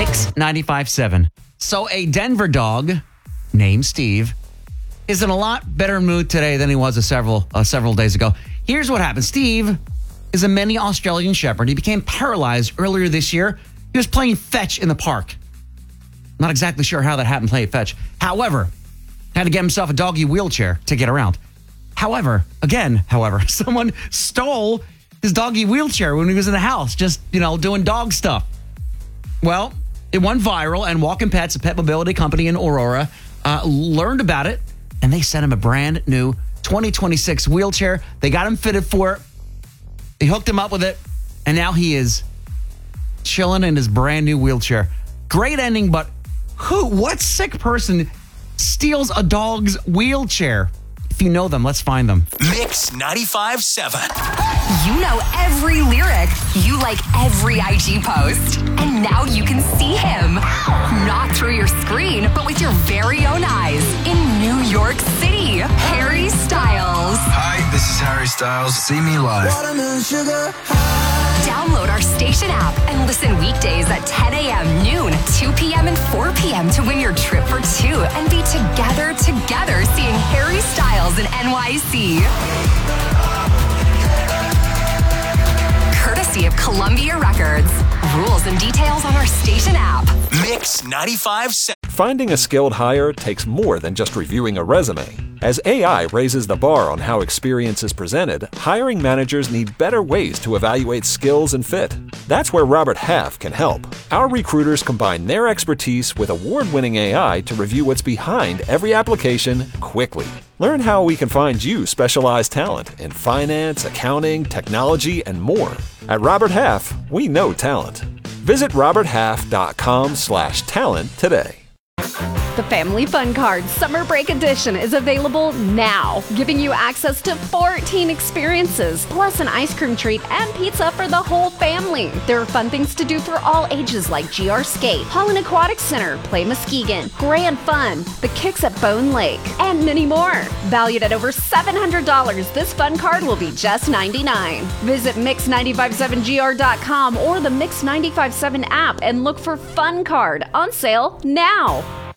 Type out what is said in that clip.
Mix 95.7. So a Denver dog named Steve is in a lot better mood today than he was several days ago. Here's what happened. Steve is a mini Australian Shepherd. He became paralyzed earlier this year. He was playing fetch in the park. Not exactly sure how that happened, playing fetch. However, had to get himself a doggy wheelchair to get around. However, someone stole his doggy wheelchair when he was in the house, just, doing dog stuff. Well, it went viral, and Walking Pets, a pet mobility company in Aurora, learned about it, and they sent him a brand new 2026 wheelchair. They got him fitted for it. They hooked him up with it, and now he is chilling in his brand new wheelchair. Great ending, but what sick person steals a dog's wheelchair? If you know them, let's find them. Mix 95.7. You know every lyric. You like every IG post. And now you can see him. Not through your screen, but with your very own eyes. In New York City, Harry Styles. Hi, this is Harry Styles. See me live. Download our station app and listen weekdays at 10 a.m., noon, 2 p.m., and 4 p.m. to win your trip for two and be together seeing Harry Styles in NYC. Courtesy of Columbia Records. Rules and details on our station app. Mix 95.7. Finding a skilled hire takes more than just reviewing a resume. As AI raises the bar on how experience is presented, hiring managers need better ways to evaluate skills and fit. That's where Robert Half can help. Our recruiters combine their expertise with award-winning AI to review what's behind every application quickly. Learn how we can find you specialized talent in finance, accounting, technology, and more. At Robert Half, we know talent. Visit roberthalf.com/talent today. The Family Fun Card Summer Break Edition is available now, giving you access to 14 experiences, plus an ice cream treat and pizza for the whole family. There are fun things to do for all ages like GR Skate, Holland Aquatic Center, Play Muskegon, Grand Fun, the Kicks at Bone Lake, and many more. Valued at over $700, this fun card will be just $99. Visit Mix957gr.com or the Mix957 app and look for Fun Card on sale now.